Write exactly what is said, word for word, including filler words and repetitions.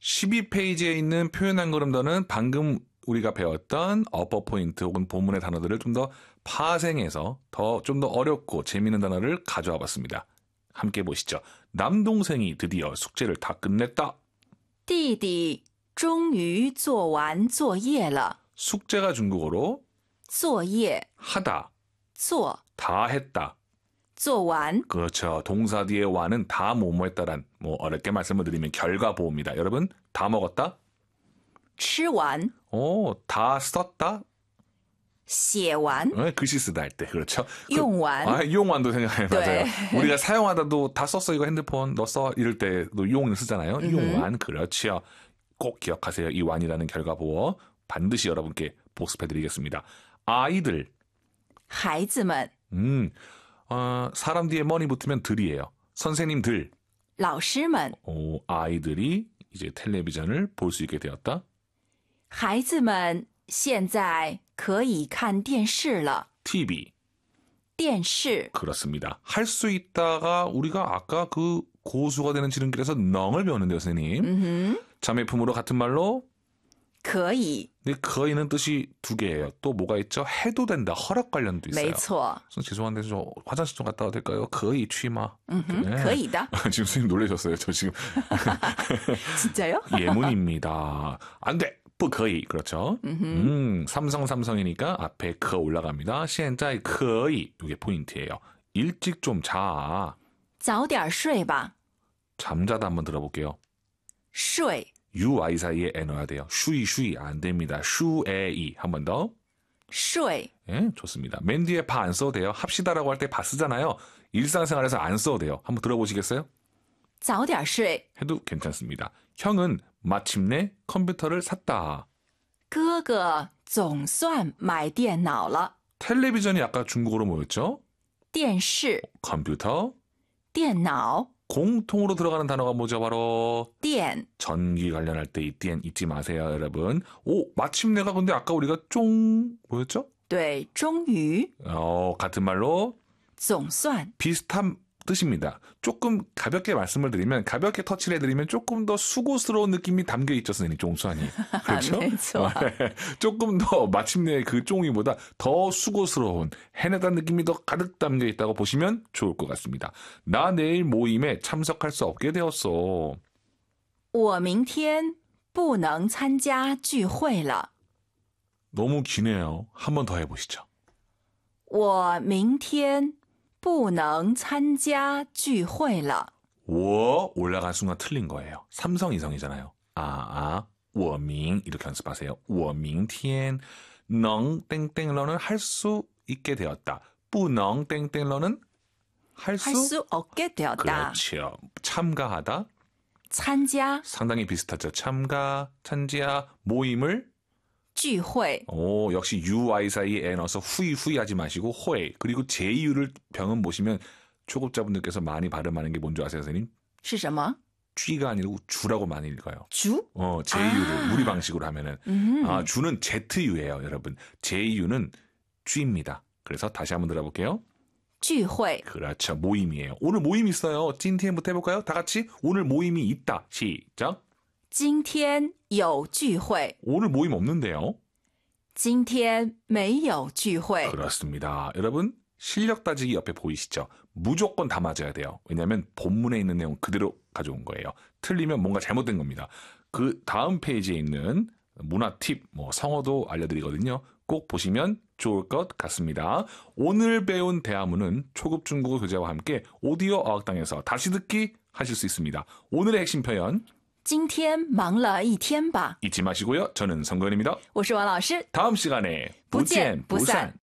십이 페이지에 있는 표현 한 걸음 더는 방금 우리가 배웠던 어퍼 포인트 혹은 본문의 단어들을 좀 더 파생해서 더 좀 더 어렵고 재미있는 단어를 가져와 봤습니다. 함께 보시죠. 남동생이 드디어 숙제를 다 끝냈다. 弟弟终于做完作业了. 숙제가 중국어로 作业 하다, 做 다 했다. 做完 그렇죠. 동사 뒤에 완은 다 뭐뭐 했다란 뭐 어렵게 말씀을 드리면 결과 보호입니다. 여러분 다 먹었다? 吃完 오, 다 썼다? 写完 네, 글씨 쓰다 할 때 그렇죠. 用完 아, 이용완도 생각해 맞아요. 네. 우리가 사용하다도 다 썼어 이거 핸드폰 너 써 이럴 때도 이용을 쓰잖아요. 이용완 그렇죠. 꼭 기억하세요. 이 완이라는 결과 보호 반드시 여러분께 복습해드리겠습니다. 아이들 孩子们 음, 어, 사람 뒤에 머니 붙으면 들이에요. 선생님들 老师们 오, 아이들이 이제 텔레비전을 볼 수 있게 되었다. 孩子们现在可以看电视了. 티비 电视 그렇습니다. 할 수 있다가 우리가 아까 그 고수가 되는 지름길에서 넝을 배웠는데요, 선생님. 음흠. 자매품으로 같은 말로 可以 근데 거의는 뜻이 두 개예요. 또 뭐가 있죠? 해도 된다. 허락 관련도 있어요. 没错 선생님 죄송한데 저 화장실 좀 갔다 와도 될까요? 거의 취마. 음흠. 네. 可以的 지금 선생님 놀라셨어요. 저 지금 진짜요? 예문입니다. 안 돼. 不可以. 그렇죠. 음, 삼성 삼성이니까 앞에 그 올라갑니다. 现在可以. 이게 포인트예요. 일찍 좀 자. 早点睡吧 잠자다 한번 들어볼게요. 睡 유아이 사이에 에 넣어야 돼요. 쉬이 쉬이 안 됩니다. 슈에이. 한 번 더. 睡 예, 좋습니다. 맨 뒤에 바 안 써도 돼요. 합시다라고 할 때 바 쓰잖아요. 일상생활에서 안 써도 돼요. 한번 들어보시겠어요? 早点睡 해도 괜찮습니다. 형은 마침내 컴퓨터를 샀다. 哥哥总算买电脑了 텔레비전이 아까 중국어로 뭐였죠? 电视 컴퓨터. 电脑 공통으로 들어가는 단어가 뭐죠? 바로 电 전기 관련할 때 이 띠엔 잊지 마세요, 여러분. 오, 마침내가 근데 아까 우리가 쫑 뭐였죠? 对终于 어, 같은 말로 总算 비슷한 뜻입니다. 조금 가볍게 말씀을 드리면 가볍게 터치를 해드리면 조금 더 수고스러운 느낌이 담겨 있죠, 선생님. 쫑수하니. 그렇죠? 네, 좋아. 조금 더 마침내 그 쫑이보다 더 수고스러운 해내다는 느낌이 더 가득 담겨 있다고 보시면 좋을 것 같습니다. 나 내일 모임에 참석할 수 없게 되었어. 我明天不能参加聚会了 너무 기네요. 한 번 더 해보시죠. 我明天不能参加聚会了 워 올라간 순간 틀린 거예요. 삼성 이성이잖아요. 아, 아, 我明 이렇게 연습하세요. 我明天能 땡땡러는 할 수 있게 되었다. 不能 땡땡러는 할 수 할 수 없게 되었다. 그렇죠. 참가하다. 参加 상당히 비슷하죠. 참가, 찬지야, 모임을 聚会 오, 역시 유아이 사이에 에 넣어서 후이 후이 하지 마시고 호에 그리고 제이유를 병은 보시면 초급자분들께서 많이 발음하는 게 뭔지 아세요, 선생님? 是什么 쥐가 아니고 주라고 많이 읽어요. 주 어, 제이유를 아. 우리 방식으로 하면은 음. 아, 주는 제트유예요, 여러분. 제이유는 쥐입니다. 그래서 다시 한번 들어볼게요. 聚会 그렇죠. 모임이에요. 오늘 모임 있어요. 찐티엠부터 해볼까요? 다 같이 오늘 모임이 있다. 시작. 今天有聚会 오늘 모임 없는데요. 今天没有聚会 그렇습니다. 여러분 실력 따지기 옆에 보이시죠? 무조건 다 맞아야 돼요. 왜냐하면 본문에 있는 내용 그대로 가져온 거예요. 틀리면 뭔가 잘못된 겁니다. 그 다음 페이지에 있는 문화 팁, 뭐 성어도 알려드리거든요. 꼭 보시면 좋을 것 같습니다. 오늘 배운 대화문은 초급 중국어 교재와 함께 오디오 어학당에서 다시 듣기 하실 수 있습니다. 오늘의 핵심 표현 今天忙了一天吧 잊지 마시고요. 저는 성건입니다. 我是王老师 다음 시간에 不见不散